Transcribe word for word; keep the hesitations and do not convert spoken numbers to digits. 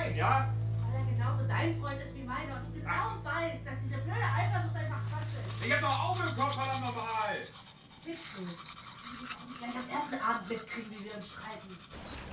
Nein, ja? Weil er genauso dein Freund ist wie meiner und du genau Ach. weißt, dass diese blöde Eifersucht einfach Quatsch ist. Ich hab doch Augen im Kopf, verdammt nochmal! Bitte. Gleich am ersten Abend mitkriegen, wie wir uns streiten.